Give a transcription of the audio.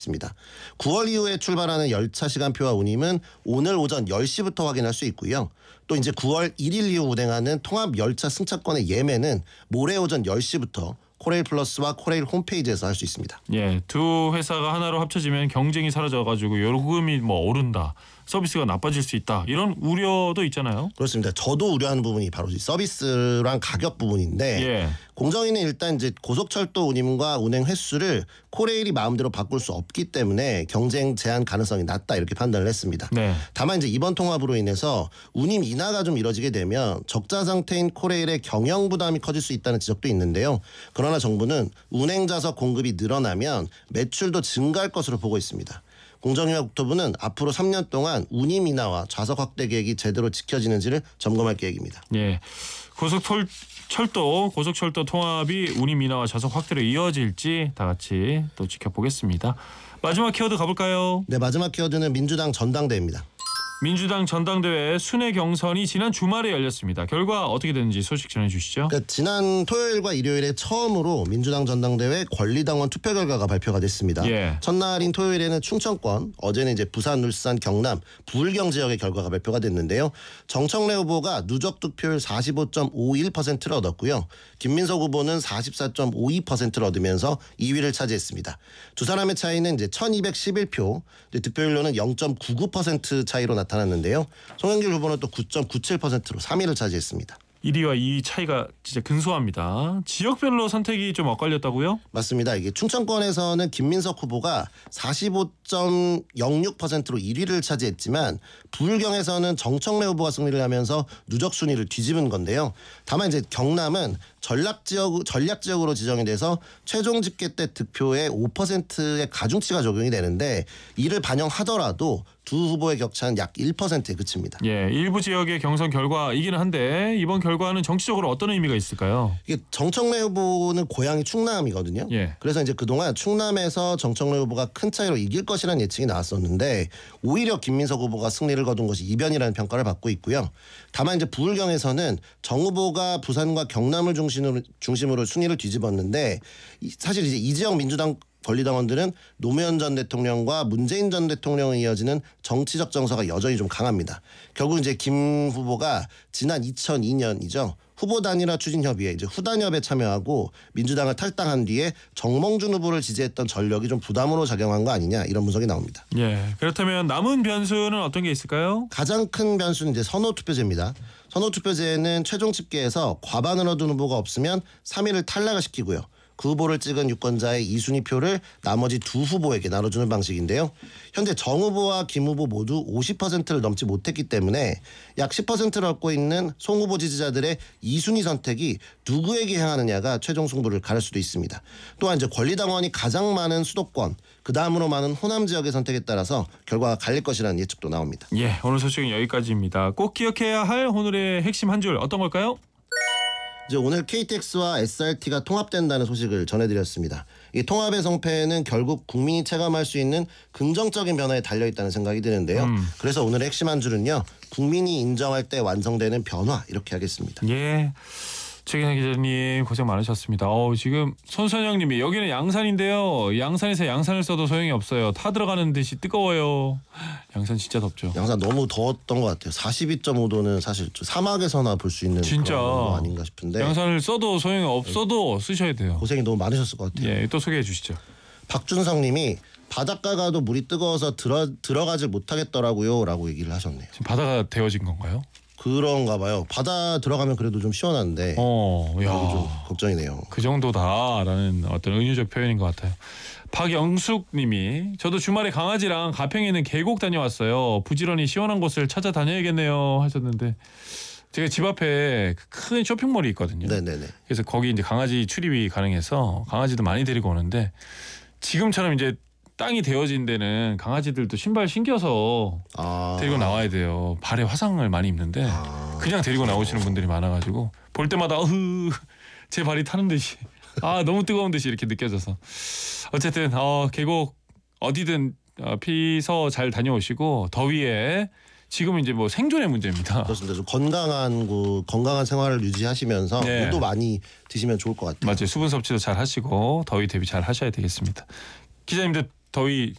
있습니다. 9월 이후에 출발하는 열차 시간표와 운임은 오늘 오전 10시부터 확인할 수 있고요. 또 이제 9월 1일 이후 운행하는 통합 열차 승차권의 예매는 모레 오전 10시부터 코레일 플러스와 코레일 홈페이지에서 할 수 있습니다. 예, 두 회사가 하나로 합쳐지면 경쟁이 사라져가지고 요금이 뭐 오른다, 서비스가 나빠질 수 있다, 이런 우려도 있잖아요. 그렇습니다. 저도 우려하는 부분이 바로 이 서비스랑 가격 부분인데 예. 공정위는 일단 이제 고속철도 운임과 운행 횟수를 코레일이 마음대로 바꿀 수 없기 때문에 경쟁 제한 가능성이 낮다 이렇게 판단을 했습니다. 네. 다만 이제 이번 통합으로 인해서 운임 인하가 좀 이뤄지게 되면 적자 상태인 코레일의 경영 부담이 커질 수 있다는 지적도 있는데요. 그러나 정부는 운행 좌석 공급이 늘어나면 매출도 증가할 것으로 보고 있습니다. 공정위와 국토부는 앞으로 3년 동안 운임 인하와 좌석 확대 계획이 제대로 지켜지는지를 점검할 계획입니다. 예. 고속철도 통합이 운임 인하와 좌석 확대로 이어질지 다 같이 또 지켜보겠습니다. 마지막 키워드 가볼까요? 네, 마지막 키워드는 민주당 전당대회입니다. 민주당 전당대회 순회 경선이 지난 주말에 열렸습니다. 결과 어떻게 됐는지 소식 전해주시죠. 그러니까 지난 토요일과 일요일에 처음으로 민주당 전당대회 권리당원 투표 결과가 발표가 됐습니다. 예. 첫날인 토요일에는 충청권, 어제는 이제 부산, 울산, 경남, 부울경 지역의 결과가 발표가 됐는데요. 정청래 후보가 누적 득표율 45.51%를 얻었고요. 김민석 후보는 44.52%를 얻으면서 2위를 차지했습니다. 두 사람의 차이는 이제 1211표, 득표율로는 0.99% 차이로 나타났는데요. 송영길 후보는 또 9.97%로 3위를 차지했습니다. 1위와 2위 차이가 진짜 근소합니다. 지역별로 선택이 좀 엇갈렸다고요? 맞습니다. 이게 충청권에서는 김민석 후보가 45.06%로 1위를 차지했지만 부울경에서는 정청래 후보가 승리를 하면서 누적 순위를 뒤집은 건데요. 다만 이제 경남은 전략 지역으로 지정이 돼서 최종 집계 때 득표의 5%의 가중치가 적용이 되는데 이를 반영하더라도 두 후보의 격차는 약 1%에 그칩니다. 예, 일부 지역의 경선 결과이기는 한데 이번 결과는 정치적으로 어떤 의미가 있을까요? 이게 정청래 후보는 고향이 충남이거든요. 예. 그래서 이제 그동안 충남에서 정청래 후보가 큰 차이로 이길 것이라는 예측이 나왔었는데 오히려 김민석 후보가 승리를 거둔 것이 이변이라는 평가를 받고 있고요. 다만 이제 부울경에서는 정 후보가 부산과 경남을 중심으로 순위를 뒤집었는데 사실 이제 이 지역 민주당 권리당원들은 노무현 전 대통령과 문재인 전 대통령에 이어지는 정치적 정서가 여전히 좀 강합니다. 결국 이제 김 후보가 지난 2002년이죠. 후보 단일화 추진협의회 이제 후단협에 참여하고 민주당을 탈당한 뒤에 정몽준 후보를 지지했던 전력이 좀 부담으로 작용한 거 아니냐 이런 분석이 나옵니다. 예, 그렇다면 남은 변수는 어떤 게 있을까요? 가장 큰 변수는 이제 선호투표제입니다. 선호투표제는 최종 집계에서 과반을 얻은 후보가 없으면 3위를 탈락을 시키고요. 그 후보를 찍은 유권자의 2순위 표를 나머지 두 후보에게 나눠주는 방식인데요. 현재 정 후보와 김 후보 모두 50%를 넘지 못했기 때문에 약 10%를 얻고 있는 송 후보 지지자들의 2순위 선택이 누구에게 향하느냐가 최종 승부를 가를 수도 있습니다. 또한 이제 권리당원이 가장 많은 수도권, 그 다음으로 많은 호남 지역의 선택에 따라서 결과가 갈릴 것이라는 예측도 나옵니다. 예, 오늘 소식은 여기까지입니다. 꼭 기억해야 할 오늘의 핵심 한 줄 어떤 걸까요? 이제 오늘 KTX와 SRT가 통합된다는 소식을 전해드렸습니다. 이 통합의 성패는 결국 국민이 체감할 수 있는 긍정적인 변화에 달려있다는 생각이 드는데요. 그래서 오늘의 핵심 한 줄은요. 국민이 인정할 때 완성되는 변화 이렇게 하겠습니다. 예, 최기상 기자님 고생 많으셨습니다. 지금 손선영님이 여기는 양산인데요. 양산에서 양산을 써도 소용이 없어요. 타 들어가는 듯이 뜨거워요. 양산 진짜 덥죠. 양산 너무 더웠던 것 같아요. 42.5도는 사실 사막에서나 볼 수 있는 진짜 그런 거 아닌가 싶은데 양산을 써도 소용이 없어도 쓰셔야 돼요. 고생이 너무 많으셨을 것 같아요. 예, 또 소개해 주시죠. 박준성님이 바닷가 가도 물이 뜨거워서 들어가질 못하겠더라고요 라고 얘기를 하셨네요. 지금 바다가 데워진 건가요? 그런가 봐요. 바다 들어가면 그래도 좀 시원한데 야, 좀 걱정이네요. 그 정도다라는 어떤 은유적 표현인 것 같아요. 박영숙님이 저도 주말에 강아지랑 가평에 있는 계곡 다녀왔어요. 부지런히 시원한 곳을 찾아 다녀야겠네요 하셨는데 제가 집 앞에 큰 쇼핑몰이 있거든요. 네네네. 그래서 거기 이제 강아지 출입이 가능해서 강아지도 많이 데리고 오는데 지금처럼 이제 땅이 데워진 데는 강아지들도 신발 신겨서 데리고 나와야 돼요. 발에 화상을 많이 입는데 그냥 데리고 나오시는 분들이 많아가지고 볼 때마다 제 발이 타는 듯이 너무 뜨거운 듯이 이렇게 느껴져서 어쨌든 계곡 어디든 피서 잘 다녀오시고 더위에 지금은 이제 뭐 생존의 문제입니다. 그렇습니다. 좀 건강한 생활을 유지하시면서 네. 물도 많이 드시면 좋을 것 같아요. 맞아요. 수분 섭취도 잘 하시고 더위 대비 잘 하셔야 되겠습니다. 기자님들 더위